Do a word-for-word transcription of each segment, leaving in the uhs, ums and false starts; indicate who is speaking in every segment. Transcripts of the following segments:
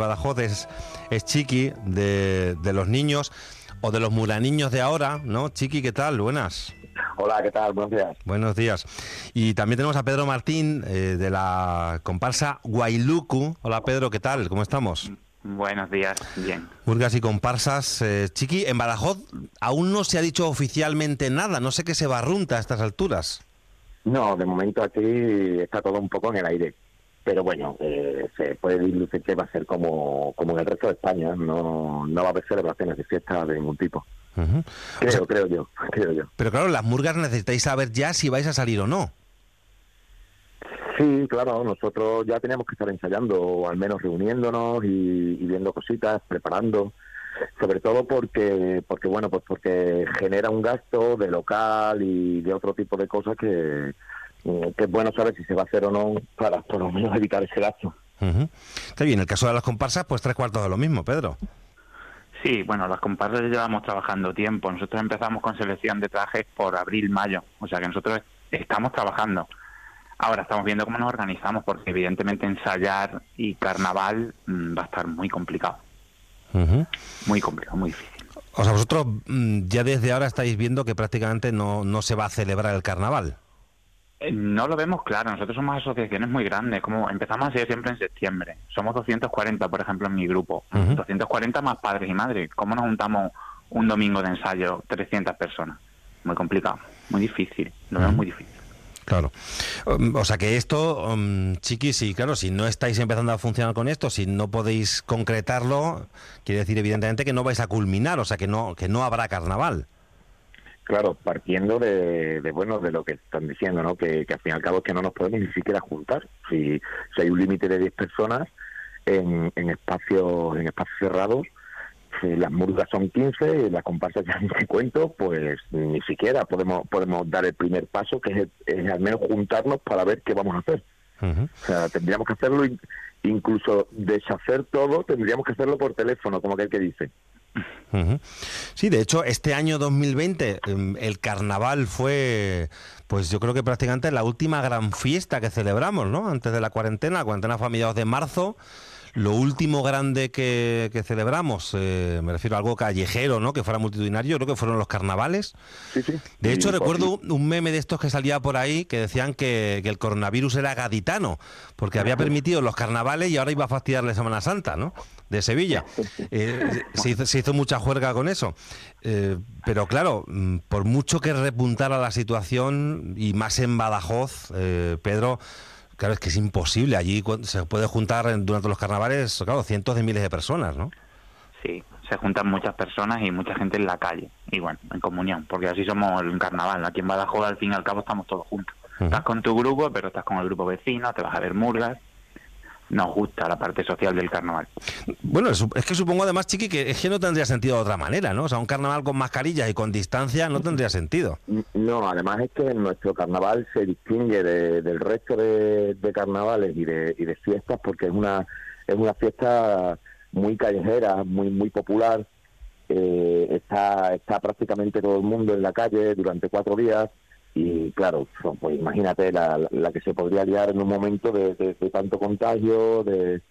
Speaker 1: Badajoz es, es Chiqui, de, de los niños o de los muraniños de ahora, ¿no? Chiqui, ¿qué tal? Buenas.
Speaker 2: Hola, ¿qué tal? Buenos días.
Speaker 1: Buenos días. Y también tenemos a Pedro Martín, eh, de la comparsa Guailuku. Hola Pedro, ¿qué tal? ¿Cómo estamos?
Speaker 3: Buenos días, bien.
Speaker 1: Murgas y comparsas. Eh, Chiqui, en Badajoz aún no se ha dicho oficialmente nada, no sé qué se barrunta a estas alturas.
Speaker 2: No, de momento aquí está todo un poco en el aire. Pero bueno, eh, se puede dilucir que va a ser como, como en el resto de España. No, no va a haber celebraciones de fiesta de ningún tipo.
Speaker 1: Uh-huh.
Speaker 2: Creo,
Speaker 1: o sea,
Speaker 2: creo yo, creo yo.
Speaker 1: Pero claro, las murgas necesitáis saber ya si vais a salir o no.
Speaker 2: Sí, claro, nosotros ya teníamos que estar ensayando, o al menos reuniéndonos y, y viendo cositas, preparando, sobre todo porque, porque bueno, pues porque genera un gasto de local y de otro tipo de cosas que, que es bueno saber si se va a hacer o no para por lo menos evitar ese gasto.
Speaker 1: Uh-huh. Está bien, en el caso de las comparsas, pues tres cuartos de lo mismo, Pedro.
Speaker 3: Sí, bueno, las comparsas llevamos trabajando tiempo. Nosotros empezamos con selección de trajes por abril, mayo. O sea que nosotros estamos trabajando. Ahora estamos viendo cómo nos organizamos, porque evidentemente ensayar y carnaval mmm, va a estar muy complicado. Uh-huh. Muy complicado, muy difícil.
Speaker 1: O sea, vosotros mmm, ya desde ahora estáis viendo que prácticamente no, no se va a celebrar el carnaval.
Speaker 3: Eh, no lo vemos claro. Nosotros somos asociaciones muy grandes. Como empezamos a ser siempre en septiembre. Somos doscientos cuarenta, por ejemplo, en mi grupo. Uh-huh. doscientos cuarenta más padres y madres. ¿Cómo nos juntamos un domingo de ensayo trescientas personas? Muy complicado, muy difícil. Lo vemos uh-huh. muy difícil.
Speaker 1: Claro. O sea que esto, um, Chiqui, sí, claro, si no estáis empezando a funcionar con esto, si no podéis concretarlo, quiere decir evidentemente que no vais a culminar, o sea que no que no habrá carnaval.
Speaker 2: Claro, partiendo de, de bueno de lo que están diciendo, ¿no? Que, que al fin y al cabo es que no nos podemos ni siquiera juntar. Si, si hay un límite de diez personas en, en espacios en espacios cerrados, si las murgas son quince y las comparsas ya ni te cuento, pues ni siquiera podemos podemos dar el primer paso, que es, es al menos juntarnos para ver qué vamos a hacer. Uh-huh. O sea, tendríamos que hacerlo, incluso deshacer todo, tendríamos que hacerlo por teléfono, como aquel que dice.
Speaker 1: Uh-huh. Sí, de hecho, este año dos mil veinte el carnaval fue, pues yo creo que prácticamente la última gran fiesta que celebramos, ¿no? Antes de la cuarentena, la cuarentena fue a mediados de marzo. Lo último grande que, que celebramos, eh, me refiero a algo callejero, ¿no? Que fuera multitudinario, creo que fueron los carnavales.
Speaker 2: Sí, sí.
Speaker 1: De hecho,
Speaker 2: sí,
Speaker 1: recuerdo
Speaker 2: sí.
Speaker 1: un meme de estos que salía por ahí que decían que, que el coronavirus era gaditano, porque había permitido los carnavales y ahora iba a fastidiar la Semana Santa, ¿no? De Sevilla. Eh, se, hizo, se hizo mucha juerga con eso. Eh, pero claro, por mucho que repuntara la situación, y más en Badajoz, eh, Pedro... Claro, es que es imposible. Allí se puede juntar durante los carnavales, claro, cientos de miles de personas, ¿no?
Speaker 3: Sí, se juntan muchas personas y mucha gente en la calle. Y bueno, en comunión, porque así somos el carnaval. Aquí en Badajoz, al fin y al cabo, estamos todos juntos. Uh-huh. Estás con tu grupo, pero estás con el grupo vecino, te vas a ver murgas. Nos gusta la parte social del carnaval.
Speaker 1: Bueno, es, es que supongo además, Chiqui, que es que no tendría sentido de otra manera, ¿no? O sea, un carnaval con mascarillas y con distancia no tendría sentido.
Speaker 2: No, además es que nuestro carnaval se distingue de, del resto de, de carnavales y de, y de fiestas, porque es una es una fiesta muy callejera, muy muy popular. Eh, está está prácticamente todo el mundo en la calle durante cuatro días. Y claro, pues imagínate la, la que se podría liar en un momento de, de, de tanto contagio, de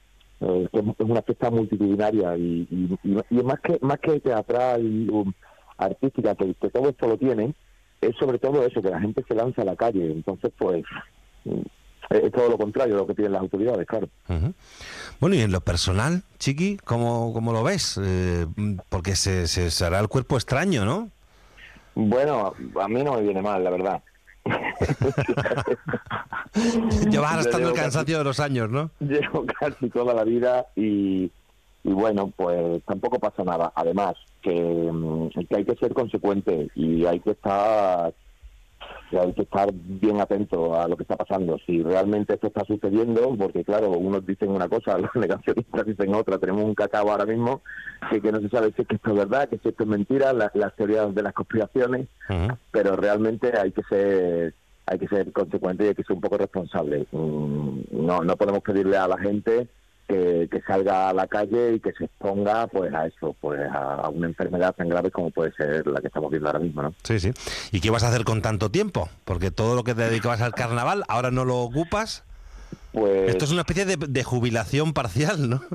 Speaker 2: eh, es una fiesta multitudinaria y, y, y más que más que teatral, um, artística, que, que todo esto lo tiene, es sobre todo eso, que la gente se lanza a la calle. Entonces, pues es todo lo contrario de lo que tienen las autoridades, claro.
Speaker 1: Uh-huh. Bueno, y en lo personal, Chiqui, ¿cómo, cómo lo ves? Eh, porque se, se, se hará el cuerpo extraño, ¿no?
Speaker 2: Bueno, a mí no me viene mal, la verdad.
Speaker 1: Llevas arrastrando el cansancio casi, de los años, ¿no?
Speaker 2: Llevo casi toda la vida y, y bueno, pues tampoco pasa nada. Además, que, que hay que ser consecuente y hay que estar que hay que estar bien atento a lo que está pasando. Si realmente esto está sucediendo, porque claro, unos dicen una cosa, los negacionistas dicen otra. Tenemos un cacao ahora mismo que, que no se sabe si es que esto es verdad, que si esto es mentira, la, las teorías de las conspiraciones, uh-huh. pero realmente hay que ser hay que ser consecuente y hay que ser un poco responsable. No, no podemos pedirle a la gente que, que salga a la calle y que se exponga pues a eso, pues a, a una enfermedad tan grave como puede ser la que estamos viendo ahora mismo, ¿no?
Speaker 1: Sí, sí. ¿Y qué vas a hacer con tanto tiempo? Porque todo lo que te dedicabas al carnaval, ahora no lo ocupas.
Speaker 2: Pues...
Speaker 1: Esto es una especie de, de jubilación parcial, ¿no?